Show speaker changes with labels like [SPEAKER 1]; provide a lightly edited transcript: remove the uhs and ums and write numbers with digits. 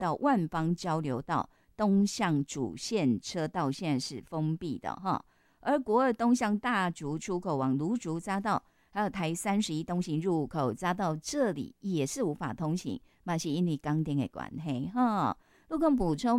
[SPEAKER 1] 到万芳交流道东向主线车道现在是封闭的哈，而国二东向大竹出口往芦竹匝道，还有台31东行入口匝道这里也是无法通行，嘛是因为港电的关系哈。路况补充。